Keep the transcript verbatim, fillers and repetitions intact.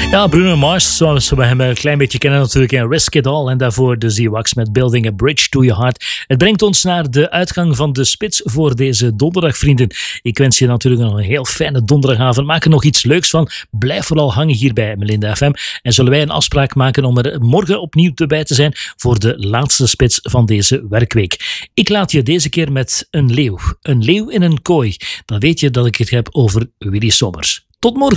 Ja, Bruno Mars, zoals we hem een klein beetje kennen natuurlijk, en Risk It All. En daarvoor de Z-Wax met Building a Bridge to Your Heart. Het brengt ons naar de uitgang van de spits voor deze donderdag, vrienden. Ik wens je natuurlijk nog een heel fijne donderdagavond. Maak er nog iets leuks van. Blijf vooral hangen hier bij Melinda F M. En zullen wij een afspraak maken om er morgen opnieuw bij te zijn voor de laatste spits van deze werkweek. Ik laat je deze keer met een leeuw. Een leeuw in een kooi. Dan weet je dat ik het heb over Willy Sommers. Tot morgen.